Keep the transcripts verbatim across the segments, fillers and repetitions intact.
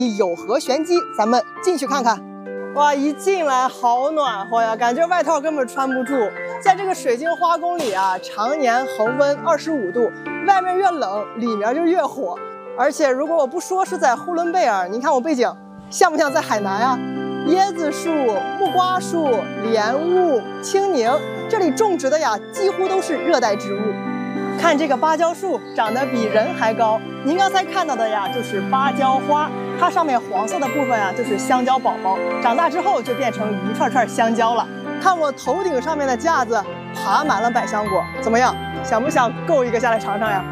有河玄机，咱们进去看看。哇，一进来好暖和呀，感觉外套根本穿不住。在这个水晶花宫里啊，常年恒温二十五度，外面越冷，里面就越火。而且如果我不说是在呼伦贝尔，您看我背景像不像在海南啊？椰子树、木瓜树、莲雾、青柠，这里种植的呀几乎都是热带植物。看这个芭蕉树长得比人还高，您刚才看到的呀就是芭蕉花，它上面黄色的部分呀就是香蕉宝宝，长大之后就变成一串串香蕉了。看我头顶上面的架子爬满了百香果，怎么样？想不想够一个下来尝尝呀？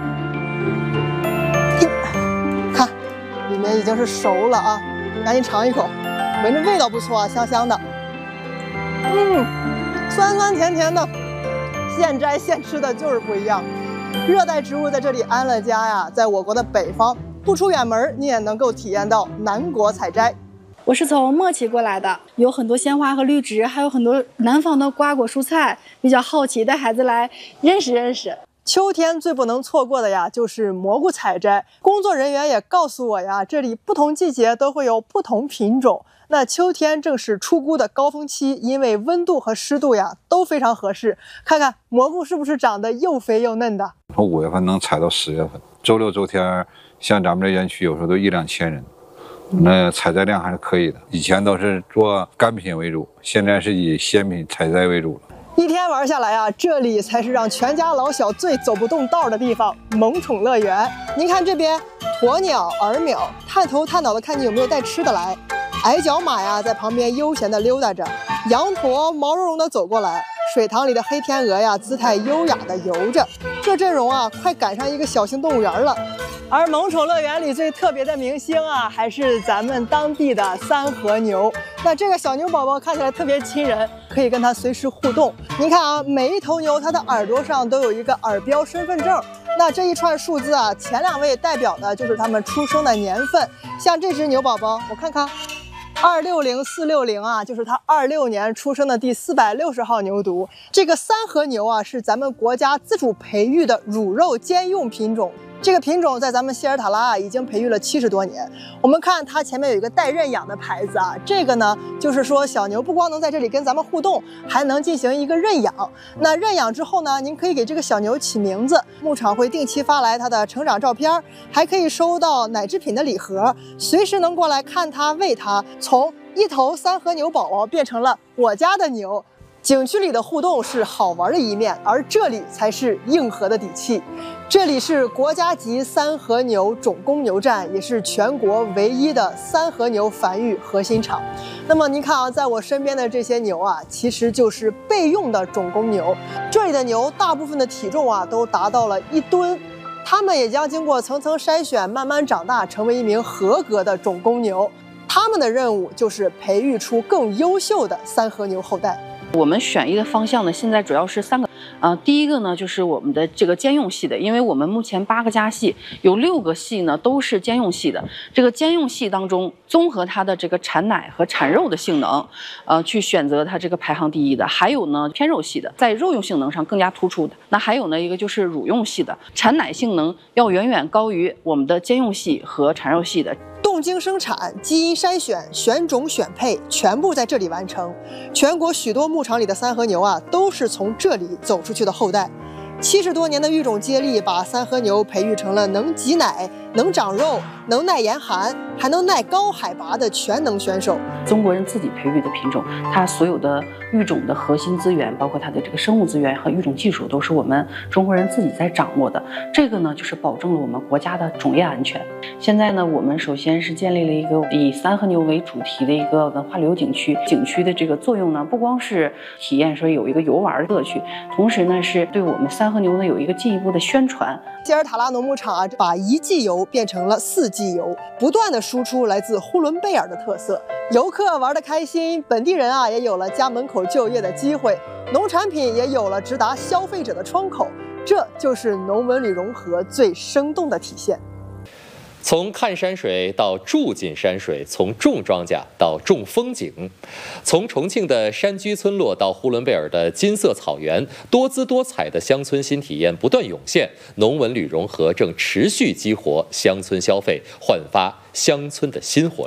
看，里面已经是熟了啊，赶紧尝一口，闻着味道不错啊，香香的。嗯，酸酸甜甜的，现摘现吃的就是不一样。热带植物在这里安了家呀，在我国的北方，不出远门你也能够体验到南国采摘。 我是从莫奇过来的，有很多鲜花和绿植，还有很多南方的瓜果蔬菜，比较好奇，带孩子来认识认识。 秋天最不能错过的呀，就是蘑菇采摘。工作人员也告诉我呀，这里不同季节都会有不同品种。那秋天正是出菇的高峰期，因为温度和湿度呀都非常合适。看看蘑菇是不是长得又肥又嫩的？ 从五月份能采到十月份，周六周天，像咱们这园区有时候都一两千人，那采摘量还是可以的。以前都是做干品为主，现在是以鲜品采摘为主了。 一天玩下来啊，这里才是让全家老小最走不动道的地方——萌宠乐园。您看这边，鸵鸟、儿鸟探头探脑的看你有没有带吃的来。矮脚马呀，在旁边悠闲地溜达着；羊驼毛茸茸地走过来；水塘里的黑天鹅呀，姿态优雅地游着。这阵容啊，快赶上一个小型动物园了。而萌宠乐园里最特别的明星啊，还是咱们当地的三和牛。那这个小牛宝宝看起来特别亲人，可以跟它随时互动。您看啊，每一头牛它的耳朵上都有一个耳标身份证。那这一串数字啊，前两位代表的就是它们出生的年份。像这只牛宝宝，我看看。二六零四六零啊，就是它二六年出生的第四百六十号牛犊。这个三和牛啊，是咱们国家自主培育的乳肉兼用品种。这个品种在咱们希尔塔拉啊已经培育了七十多年。我们看它前面有一个带认养的牌子啊，这个呢就是说小牛不光能在这里跟咱们互动，还能进行一个认养。那认养之后呢，您可以给这个小牛起名字，牧场会定期发来它的成长照片，还可以收到奶制品的礼盒，随时能过来看它喂它。从一头三和牛宝宝变成了我家的牛。景区里的互动是好玩的一面，而这里才是硬核的底气。这里是国家级三和牛种公牛站，也是全国唯一的三和牛繁育核心场。那么您看啊，在我身边的这些牛啊，其实就是备用的种公牛。这里的牛大部分的体重啊都达到了一吨，它们也将经过层层筛选，慢慢长大，成为一名合格的种公牛。他们的任务就是培育出更优秀的三和牛后代。 我们选一的方向呢，现在主要是三个，呃，第一个呢就是我们的这个兼用系的，因为我们目前八个家系有六个系呢都是兼用系的。这个兼用系当中，综合它的这个产奶和产肉的性能，呃，去选择它这个排行第一的。还有呢偏肉系的，在肉用性能上更加突出的。那还有呢一个就是乳用系的，产奶性能要远远高于我们的兼用系和产肉系的。 动精生产、基因筛选、选种选配，全部在这里完成。全国许多牧场里的三和牛啊，都是从这里走出去的后代。七十多年的育种接力，把三和牛培育成了能挤奶、能长肉、能耐严寒，还能耐高海拔的全能选手。 中国人自己培育的品种，它所有的育种的核心资源，包括它的这个生物资源和育种技术，都是我们中国人自己在掌握的。这个呢，就是保证了我们国家的种业安全。现在呢，我们首先是建立了一个以三和牛为主题的一个文化旅游景区。景区的这个作用呢，不光是体验说有一个游玩的乐趣，同时呢，是对我们三和牛呢有一个进一步的宣传。 希尔塔拉农牧场啊，把一季游变成了四季游，不断的输出来自呼伦贝尔的特色。游客玩得开心，本地人啊也有了家门口就业的机会，农产品也有了直达消费者的窗口。这就是农文旅融合最生动的体现。 从看山水到住进山水，从种庄稼到种风景，从重庆的山居村落到呼伦贝尔的金色草原，多姿多彩的乡村新体验不断涌现。农文旅融合正持续激活乡村消费，焕发乡村的新活力。